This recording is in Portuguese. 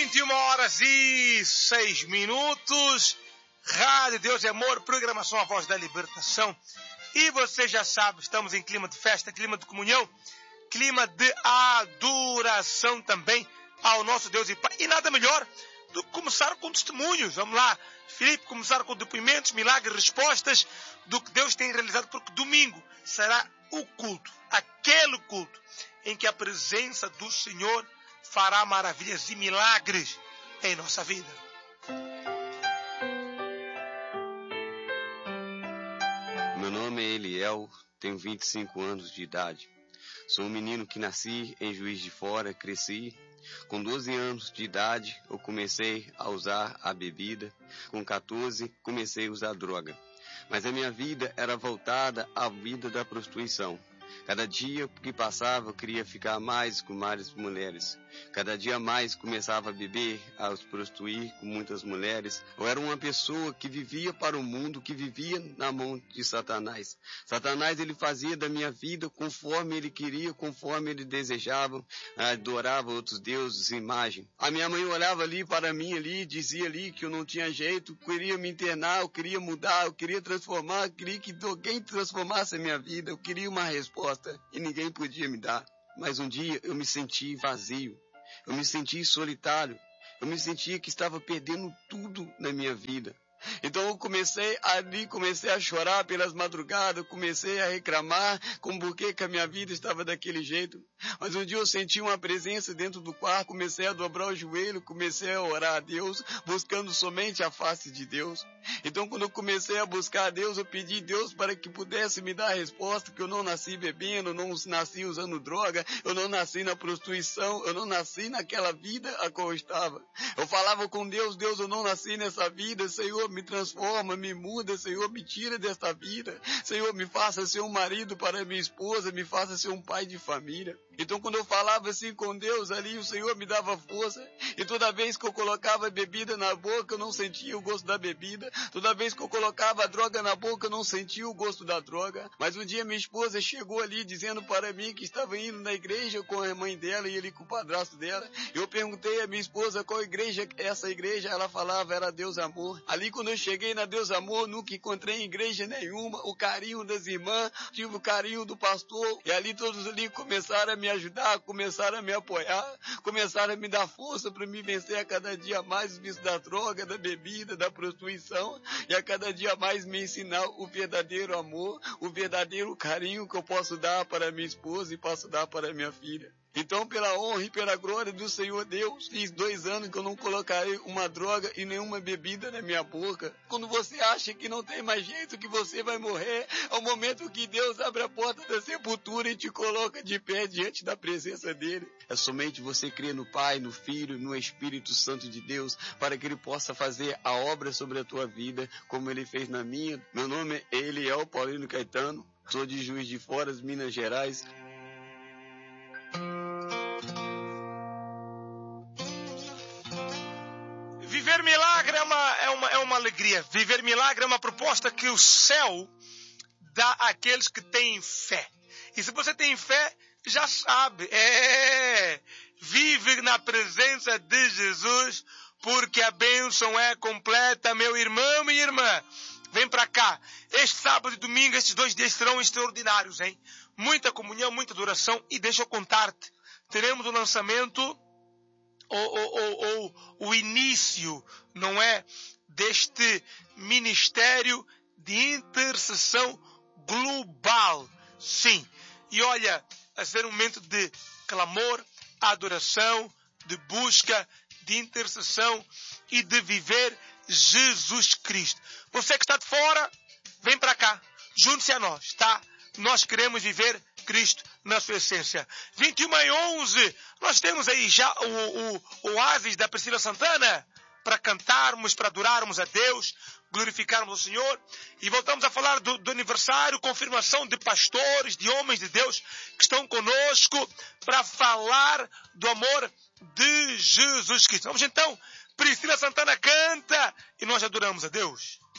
21h06. Rádio Deus e Amor, programação A Voz da Libertação. E você já sabe, estamos em clima de festa, clima de comunhão, clima de adoração também ao nosso Deus e Pai. E nada melhor do que começar com testemunhos. Vamos lá, Filipe, começar com depoimentos, milagres, respostas do que Deus tem realizado, porque domingo será o culto, aquele culto em que a presença do Senhor fará maravilhas e milagres em nossa vida. Meu nome é Eliel, tenho 25 anos de idade. Sou um menino que nasci em Juiz de Fora, cresci. Com 12 anos de idade, eu comecei a usar a bebida. Com 14, comecei a usar droga. Mas a minha vida era voltada à vida da prostituição. Cada dia que passava, eu queria ficar mais com mais mulheres. Cada dia mais começava a beber, a se prostituir com muitas mulheres. Eu era uma pessoa que vivia para o mundo, que vivia na mão de Satanás. Satanás, ele fazia da minha vida conforme ele queria, conforme ele desejava. Adorava outros deuses, imagem. A minha mãe olhava ali para mim, ali, dizia ali que eu não tinha jeito, queria me internar, eu queria mudar, eu queria transformar, eu queria que alguém transformasse a minha vida. Eu queria uma resposta e ninguém podia me dar. Mas um dia eu me senti vazio, eu me senti solitário, eu me sentia que estava perdendo tudo na minha vida. Então eu comecei a chorar pelas madrugadas, comecei a reclamar com porque que a minha vida estava daquele jeito. Mas um dia eu senti uma presença dentro do quarto, comecei a dobrar o joelho, comecei a orar a Deus, buscando somente a face de Deus. Então quando eu comecei a buscar a Deus, eu pedi a Deus para que pudesse me dar a resposta, que eu não nasci bebendo, eu não nasci usando droga, eu não nasci na prostituição, eu não nasci naquela vida a qual eu estava. Eu falava com Deus, Deus, eu não nasci nessa vida, Senhor, me transforma, me muda, Senhor, me tira desta vida. Senhor, me faça ser um marido para minha esposa, me faça ser um pai de família. Então, quando eu falava assim com Deus ali, o Senhor me dava força. E toda vez que eu colocava a bebida na boca, eu não sentia o gosto da bebida. Toda vez que eu colocava a droga na boca, eu não sentia o gosto da droga. Mas um dia minha esposa chegou ali dizendo para mim que estava indo na igreja com a mãe dela e ele com o padrasto dela. Eu perguntei à minha esposa qual igreja é essa igreja. Ela falava, era Deus Amor. Ali, quando eu cheguei na Deus Amor, nunca encontrei em igreja nenhuma o carinho das irmãs, tive o carinho do pastor, e ali todos ali começaram a me ajudar, começaram a me apoiar, começaram a me dar força para me vencer a cada dia mais os vícios da droga, da bebida, da prostituição, e a cada dia mais me ensinar o verdadeiro amor, o verdadeiro carinho que eu posso dar para minha esposa e posso dar para minha filha. Então, pela honra e pela glória do Senhor Deus, fiz 2 anos que eu não colocarei uma droga e nenhuma bebida na minha boca. Quando você acha que não tem mais jeito, que você vai morrer, é o momento que Deus abre a porta da sepultura e te coloca de pé diante da presença dEle. É somente você crer no Pai, no Filho, no Espírito Santo de Deus, para que Ele possa fazer a obra sobre a tua vida, como Ele fez na minha. Meu nome é Eliel Paulino Caetano, sou de Juiz de Fora, Minas Gerais. Viver milagre é uma alegria. Viver milagre é uma proposta que o céu dá àqueles que têm fé. E se você tem fé, já sabe. Vive na presença de Jesus, porque a bênção é completa, meu irmão, minha irmã. Vem pra cá. Este sábado e domingo, estes 2 dias serão extraordinários, hein? Muita comunhão, muita adoração. E deixa eu contar-te. Teremos o lançamento o início, não é, deste ministério de intercessão global. Sim. E olha, vai ser um momento de clamor, adoração, de busca, de intercessão e de viver Jesus Cristo. Você que está de fora, vem para cá. Junte-se a nós, tá? Nós queremos viver Cristo na sua essência. 21h11, nós temos aí já o oásis da Priscila Santana para cantarmos, para adorarmos a Deus, glorificarmos o Senhor. E voltamos a falar do aniversário, confirmação de pastores, de homens de Deus que estão conosco para falar do amor de Jesus Cristo. Vamos então, Priscila Santana canta e nós adoramos a Deus.